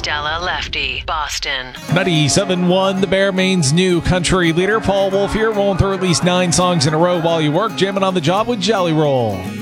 Stella Lefty, Boston. 97.1, the Bear Maine's new country leader, Paul Wolf here, rolling through at least 9 songs in a row while you work, jamming on the job with Jelly Roll.